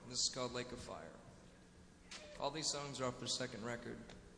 This is called Lake of Fire. All these songs are off their second record.